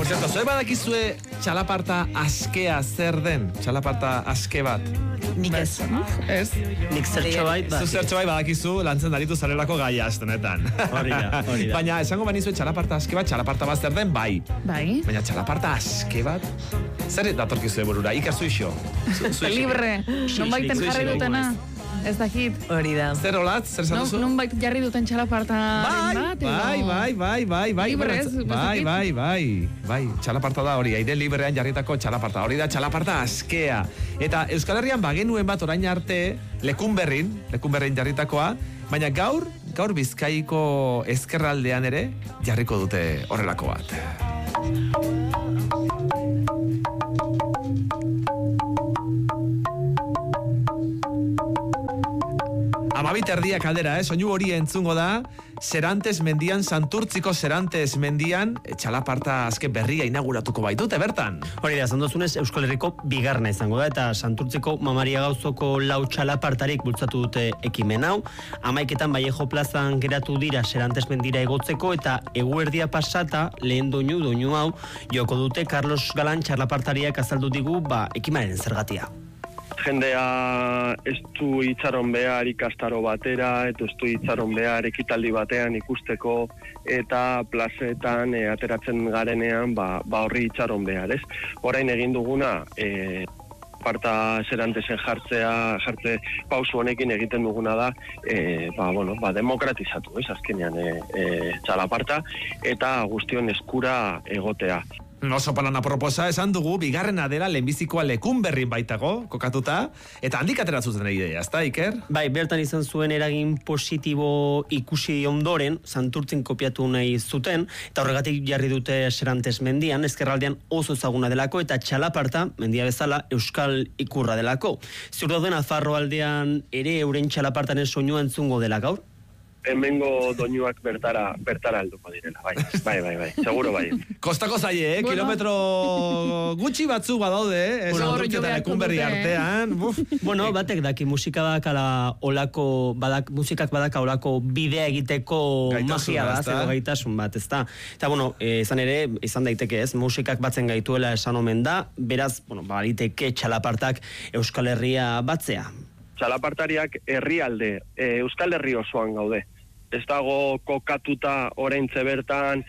Zerto, zoe badakizue txalaparta askea zer den? Txalaparta aske bat? Nik ez. Ez. Nik zertxo bait. Zertxo bai badakizu lantzen daritu zarelako gaia astenetan. Hori da. Baina esango banizue txalaparta aske bat, txalaparta bat zer den, bai. Baina txalaparta aske bat, zer datorkizue burura? Iker zuixo. Libre. Non baiten jarri dutena. Ez dakit. Hori da. Zer olatz? Zer esan duzu? Non bait jarri duten txalaparta bat. Bai. Txalaparta da hori, aire librean jarritako txalaparta. Hori da txalaparta askea. Eta Euskal Herrian bagenuen bat orain arte Lekunberrin jarritakoa, baina gaur Bizkaiko ezkerraldean ere jarriko dute horrelako bat. Amabit erdiak aldera, soinu hori entzungo da, Serantes mendian, Santurtziko Serantes mendian, txalaparta azken berria inauguratuko baitute, bertan. Hori da, zandozunez, Euskal Herriko bigarna izango da, eta Santurtziko Mamaria Gauzoko lau txalapartarik bultzatu dute ekimen hau. 11 Vallejo plazan geratu dira Serantes mendira egotzeko, eta eguerdia pasata, lehen doinu hau, joko dute Carlos Galan txalapartariak azaldu digu, ekimenaren zergatia. Jendea ez du itxaron behar ikastaro batera, eta ez du itxaron behar ekitaldi batean ikusteko, eta plazetan ateratzen garenean horri itxaron behar, ez? Orain egin duguna, parta Serantesen jartze pausu honekin egiten duguna da, demokratizatu, ez? Azkenean txalaparta, eta guztion eskura egotea. Oso palana proposa, esan dugu, bigarrena dela lehenbizikoa Lekunberrin baitago, kokatuta, eta handik atera zuzen idea, ezta, Iker? Bai, bertan izan zuen eragin positibo ikusi ondoren, Santurtzin kopiatu nahi zuten, eta horregatik jarri dute Serantes mendian, ezkerraldean oso ezaguna delako, eta txalaparta, mendia bezala, euskal ikurra delako. Ziur dauden Nafarro aldean ere euren txalapartaren soinua entzungo dela gaur? Hemengo doinuak bertara alduko direla, bai, seguro bai. Kostako zaie, kilometro gutxi batzuk badaude, Santurtzi eta Lekunberri artean. Bueno, batek daki musika dakala olako, musikak badaka olako bidea egiteko magia da, zego gaitasun bat, ezta. Eta, izan ere, izan daiteke ez, musikak batzen gaituela esan omen da, beraz, baliteke txalapartak Euskal Herria batzea. Txalapartariak herrialde, Euskal Herri osoan gaude. Ez dago kokatuta oraintze bertan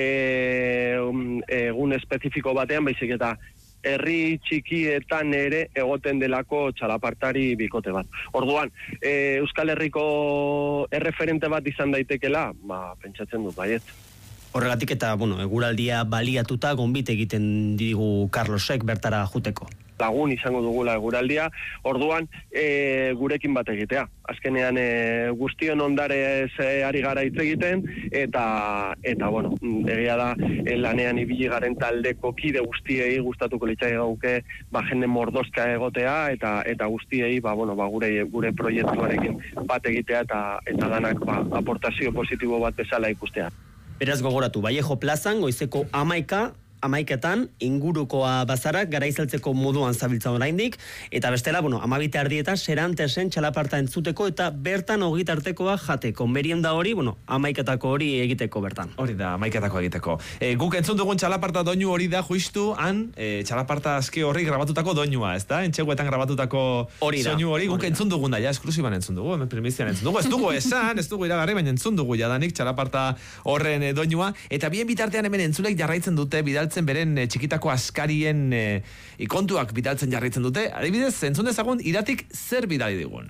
egun espezifiko batean, baizik eta herri txikietan ere egoten delako txalapartari bikote bat. Orduan, Euskal Herriko erreferente bat izan daitekela, pentsatzen dut baiet. Horregatik eta, eguraldia baliatuta gonbit egiten digu Carlosek bertara juteko. Lagun izango dugula eguraldia, orduan gurekin bat egitea. Azkenean guztion ondare ari gara hitz egiten, eta egia da lanean ibili garen taldeko kide guztiei gustatuko litzai gauke, jende mordozka egotea, eta guztiei gure proiektuarekin bat egitea, eta danak aportazio positibo bat bezala ikustea. Beraz gogoratu, Vallejo plazan, goizeko 11etan ingurukoa bazarak garaizeltzeko moduan zabiltza oraindik, eta bestela, 12 erdietan Serantesen txalaparta entzuteko eta bertan ogitartekoa jateko. Merienda hori, 11etako hori egiteko bertan. Hori da, 11etako egiteko. Guk entzun dugun txalaparta doinu hori da justu han txalaparta aske horri grabatutako doinua, ez da? Entxeguetan grabatutako soinu hori guk entzun dugun da, ja, esklusiban entzun dugu, hemen primizian entzun dugu. Ez dugu esan, ez dugu iragarri, baina entzun dugu jadanik txalaparta horren doinua, eta bien bitartean hemen entzulek jarraitzen dute beren txikitako askarien ikontuak bidaltzen jarraitzen dute. Adibidez, entzun dezagun, Iratik zer bidali digun?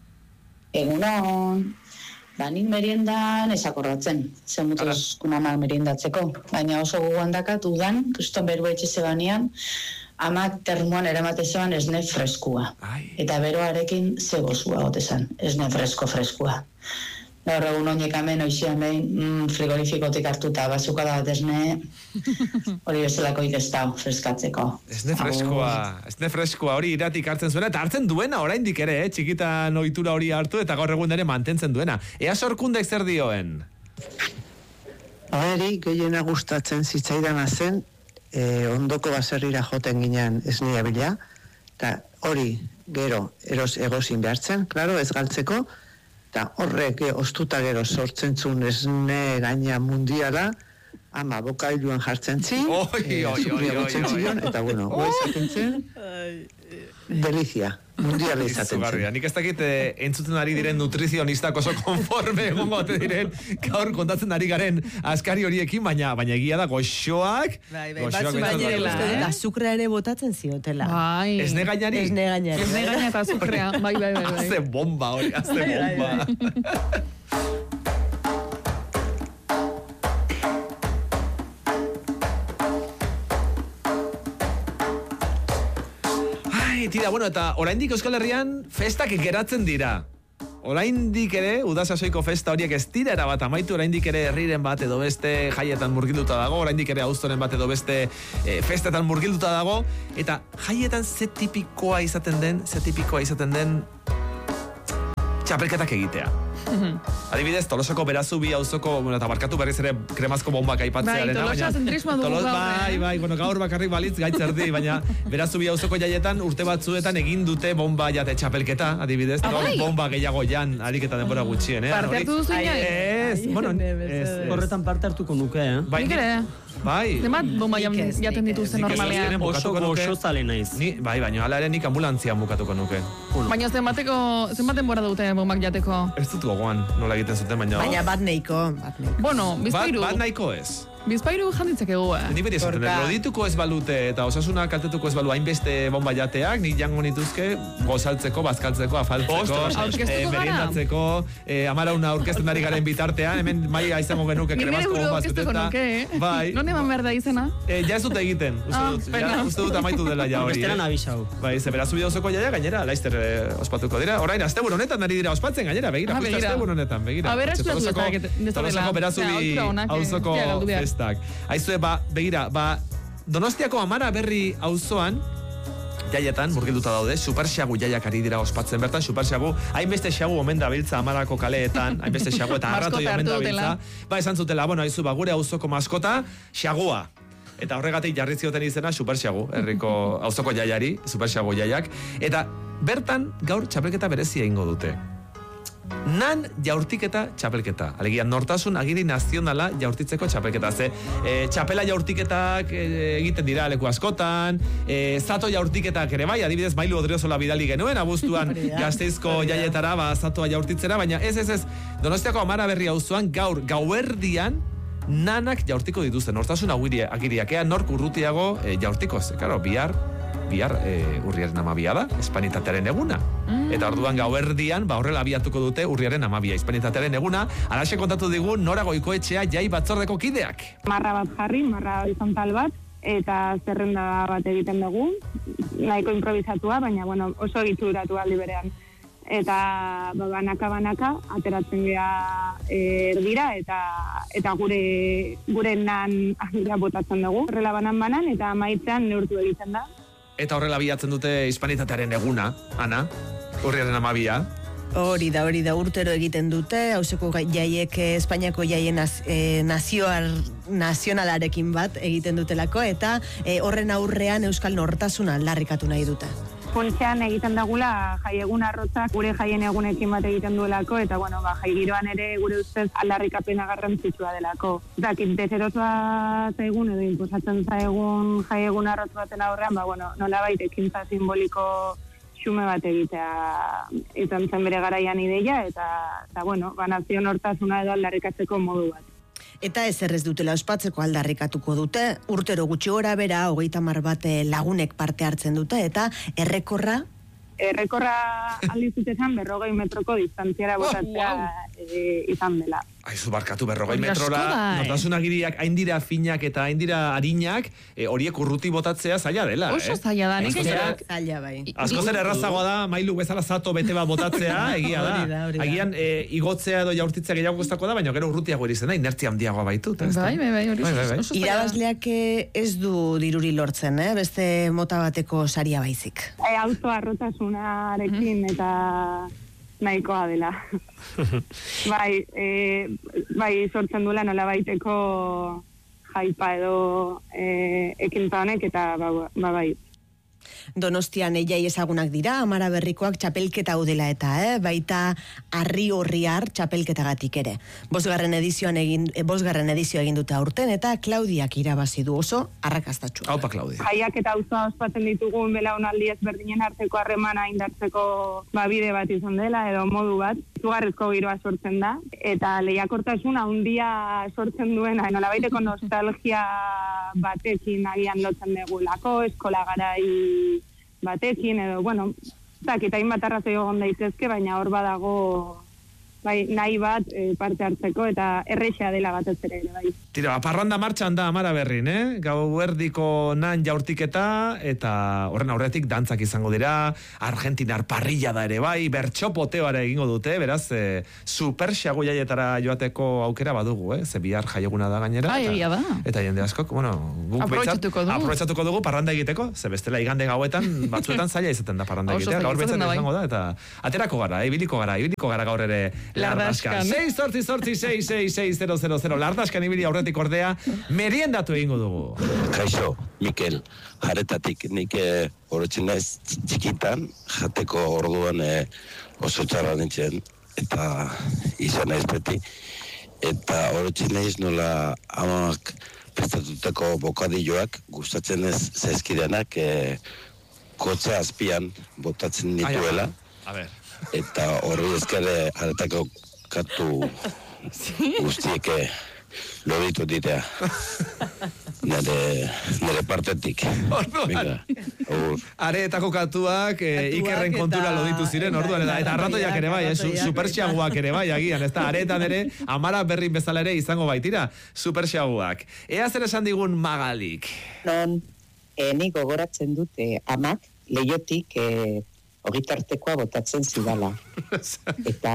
Egunon, nik meriendan esakorratzen, zenmutuz kunamak meriendatzeko, baina oso guguan dakat udan, kriston beru etxe banean, amak termoan eramate zeban esne freskua. Eta beroarekin zegozua gotezan, esne freskua. Gaur egun oinek hemen oizian behin frigorifikotik hartuta bazuka da bat esne hori bezalako ikestau freskatzeko. Esne freskoa hori Iratik hartzen zuena eta hartzen duena oraindik ere, txikitan ohitura hori hartu eta gaur egun ere mantentzen duena. Ea Sorkundek zer dioen? Hori, gehiena gustatzen zitzaidana zen, ondoko baserrira joten ginen esnea bila, eta hori gero egozin behartzen, klaro, ez galtzeko, eta horrek ostuta gero sortzen zuen esne gaina mundiala, ama bokailuan jartzen zin, eta bueno, guai zaten zen, delizia, mundiala izaten zen. Nik ez dakit entzuten ari diren nutrizionistak oso konforme egongo bate diren, gaur kontatzen ari garen askari horiekin, baina egia da goxoak, batzu baina da azukrea ere botatzen ziotela. Bai. Ez negainari? Ez negainari. Ez negaina eta azukrea, bai. Azte bomba hori, azte bomba. Tira, bueno, eta oraindik Euskal Herrian festak geratzen dira. Oraindik ere, udasasoiko festa horiek ez dira erabat amaitu, oraindik ere herriren bat edo beste jaietan murgilduta dago, oraindik ere auzoren bat edo beste festetan murgilduta dago, eta jaietan ze tipikoa izaten den txapelketak egitea. Adibidez, Tolosako Berazubi auzoko, bueno, eta barkatu berriz ere kremazko bombak aipatzearena. Bai, Tolosa zentrismoa dugu gaur. Bai, bueno, gaur bakarrik balitz gaitzerdi, baina Berazubi auzoko jaietan urte batzuetan egin dute bomba jate txapelketa, adibidez, bomba gehiago jan, ariketa denbora gutxien, Parte hartu duzu ina? Ez, bueno, horretan parte hartuko nuke, Nik ere. Bai. Zemat bomba jaten dituzten normalean. Oso zale naiz. Bai, baina hala ere nik ambulantzian bukatuko nuke. Baina zenbat denbora dute bombak jateko? Ez dut gogoan, nola egiten zuten, baina... Baina bat nahiko. Bueno, bizpairu. Bat nahiko ez. Bizpairu janditzakegu, Ni beti esaten, lodituko ez balute eta osasuna kaltetuko ez balu hainbeste bomba jateak, nik jango nituzke gozaltzeko, bazkaltzeko, afaltzeko, meriendatzeko, amarauna aurkezten ari garen bitartean, hemen maia izango genuke kremazko bomba zuteta. Bai. Non eman behar da izena? Ja ez dute egiten, uste dut amaitu dela ja hori. Besteran abisau. Bai, ze Berazubi auzoko jaia gainera, laister ospatuko dira. Orain, asteburu honetan ari dira ospatzen gainera, begira, justu asteburu honetan, begira. Tolosako Berazubi auzoko festak. Aizue, begira, Donostiako Amara Berri auzoan, jaietan, murgilduta daude, superxagu jaiak ari dira ospatzen bertan, superxagu, hainbeste xagu omen da biltza Amarako kaleetan, hainbeste xagu eta arratoi omen da biltza. Esan zutela, aizu, gure auzoko maskota, xagua. Eta horregatik jarri zioten izena superxagu, herriko auzoko jaiari, superxagu jaiak. Eta bertan gaur txapelketa berezia egingo dute. Nan jaurtiketa txapelketa. Alegia, nortasun agiri nazionala jaurtitzeko txapelketa. Txapela jaurtiketak egiten dira leku askotan, zato jaurtiketak ere bai, adibidez Mailu Odriozola bidali genuen, abuztuan Gasteizko jaietara, zatoa jaurtitzera, baina ez, Donostiako Amara Berri auzoan gaur gauerdian nanak jaurtiko dituzten. Nortasun agiriak, nork urrutiago jaurtikoz. Karo, bihar urriaren 12 da, hispanitatearen eguna. Eta orduan gauerdian, horrela abiatuko dute urriaren 12, hispanitatearen eguna. Alaxe kontatu digu Nora Goikoetxea jai batzordeko kideak. Marra bat jarri, marra horizontal bat, eta zerrenda bat egiten dugu. Nahiko improvisatua, baina oso egituratua aldi berean. Eta banaka ateratzen gea erdira eta gure nan agira botatzen dugu. Horrela banan eta amaitzean neurtu egiten da. Eta horrela bilatzen dute hispanitatearen eguna, Ana, urriaren 12. Hori da, urtero egiten dute, hauzeko jaiek Espainiako jaien nazionalarekin bat egiten dutelako, eta horren aurrean Euskal Nortasuna aldarrikatu nahi dute. Funtsean egiten dagula jaiegun arrotzak gure jaien egunekin bat egiten duelako, eta jai giroan ere gure ustez aldarrikapena garrantzitsua delako. Dakit, deserosoa zaigun edo imposatzen zaigun jaiegun arrotz baten aurrean, nolabait ekintza simboliko xume bat egitea izan zen bere garaian ideia, eta nazio nortasuna edo aldarrikatzeko modu bat. Eta ezer ez dutela ospatzeko aldarrikatuko dute, urtero gutxi gora bera, 30 bat lagunek parte hartzen dute, eta errekorra aldizutezan 40 metroko distantziara botatzea izan dela. Aizu barkatu 40 metrora, nortasun agiriak hain dira finak eta hain dira harinak, horiek urruti botatzea zaila dela. Oso zaila da, nik zaila bai. Asko zer errazagoa da, Mailu bezala zato bete bat botatzea, egia da. Agian igotzea edo jaurtitzea gehiago guztako da, baina gero urrutiago erizena, inertzia handiagoa baitu. Bai, hori. Irabazleak ez du diruri lortzen, beste mota bateko saria baizik. Auzo arrotasunarekin eta nahikoa dela. Bai, sortzen duela nola baiteko jaipa edo ekintza honek, eta bai. Donostian eiai ezagunak dira, Amara Berrikoak txapelketa udela eta, baita Arri Horriar txapelketagatik ere. Bosgarren edizio egin dute aurten, eta Klaudiak irabazi du oso arrakastatxua. Haupa, Klaudia. Jaiak eta auzoa ospatzen ditugun belaunaldi ezberdinen arteko harremana indartzeko bide bat izan dela, edo modu bat, zugarrizko giroa sortzen da, eta lehiakortasun handia sortzen duena, nolabaiteko nostalgia batekin agian lotzen degulako, eskola garai batekin, edo, bueno, eta hainbat arrazoi egon daitezke, baina hor badago nahi bat parte hartzeko, eta errexea dela batez ere, bai. Tira, parranda martxan da Amara Berrin, Gau erdiko nan jaurtiketa, eta horren aurretik dantzak izango dira, argentinar parrilla da ere bai, bertxopoteoare egingo dute, beraz, super xago jaietara joateko aukera badugu, ze bihar jaieguna da gainera. Eta jende askok, bueno, guk aprobetxatuko dugu parranda egiteko, ze bestela igande gauetan, batzuetan zaila izaten da parranda egitea, gaur betzen izango da, eta aterako gara, ibiliko gara gaur ere Lardaskan. 6-6-6-6-6-0-0-0 Lardaskan ibili aurretik ordea meriendatu egingo dugu. Kaixo, Mikel, jaretatik nik orotzen naiz txikitan, jateko orduan oso txarra nintzen, eta izan naiz beti, eta orotzen naiz nola amak prestatutako bokadilloak gustatzen ez zaizkidenak kotxe azpian botatzen nituela. A ver. Eta horri ezkere jaretako katu guztiek loditu ditea. Nere partetik. Areetako katuak Ikerren kontura loditu ziren, orduan, eta arratoiak ere bai, superxiaguak ere bai, agian, ez da, areetan ere, Amara Berrin bezala ere izango baitira, superxiaguak. Ea zer esan digun Magalik? Nik gogoratzen dute amak, Leiotik, ogitartekoa botatzen zidala. Eta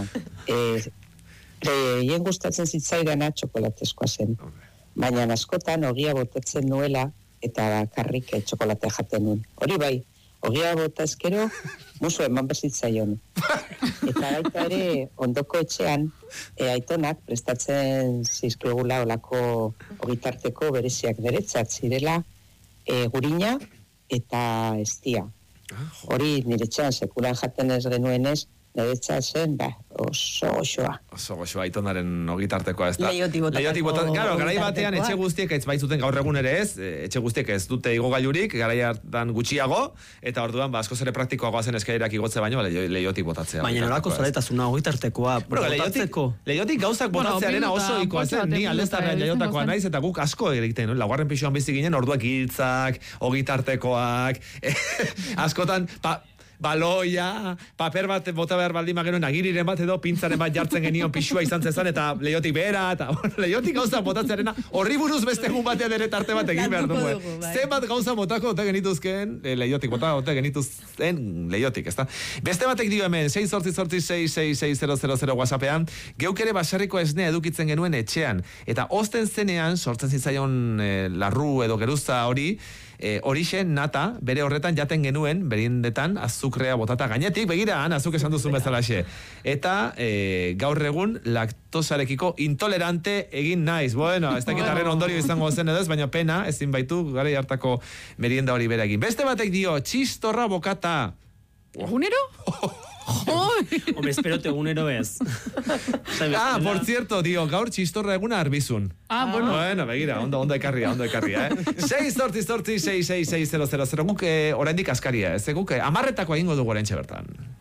hien gustatzen zitzaidana txokolatezkoa zen. Baina askotan ogia botatzen nuela eta bakarrik txokolatea jaten nuen. Hori bai, ogia bota ezkero musu eman bezitzaion. Eta baita ere ondoko etxean aitonak prestatzen zizkigula olako ogitarteko bereziak niretzat zirela gurina eta estia. Hori nire txan sekulan jaten ez genuenez, niretzat zen, oso goxoa. Oso goxoa, aitonaren ogitartekoa ez da. Leiotik botateko. Claro, garai batean etxe guztiek ez baitzuten gaur egun ere ez, etxe guztiek ez dute igogailurik, garai hartan gutxiago, eta orduan askoz ere praktikoagoa zen eskailerak igotze baino, leiotik botatzea. Baina nolako zaletasuna ogitartekoa botatzeko. Leiotik gauzak botatzearena oso ikoa zen, ni aldeztarrean jaiotakoa naiz, eta guk asko egiten, laugarren pisuan bizi ginen, orduak hiltzak, ogitartekoak, askotan, baloia, paper bat bota behar baldin genuen, agiriren bat edo pintzaren bat jartzen genion pixua izan zezan, eta leiotik behera, eta leiotik gauza botatzearena, horri buruz beste egun batean ere tarte bat egin behar dugu. Zenbat gauza botako ote genituzken, leiotik, bota genituzken leiotik, ezta? Beste batek dio hemen, 6-6-6-6-6-0-0-0 WhatsAppean, geuk ere basarriko esnea edukitzen genuen etxean, eta osten zenean, sortzen zitzaion larru edo geruza hori, horixen nata, bere horretan jaten genuen, berindetan, azukrea botata gainetik, begira, azuk esan duzun bezalaxe. Eta gaur egun laktosarekiko intolerante egin naiz. Bueno, ez dakitarren ondorio izango zen edo ez, baina pena, ezin baitu, garai hartako merienda hori bere egin. Beste batek dio, txistorra bokata. ¿Egunero? Hombre, esperote egunero ez. Por cierto, gaur txistorra eguna arbizun. Bueno. Bueno, begira, ondo ekarria, 6-6-6-6-6-0-0-0 guk oraindik askaria, ez guk amarretako egingo dugu oraintxe bertan.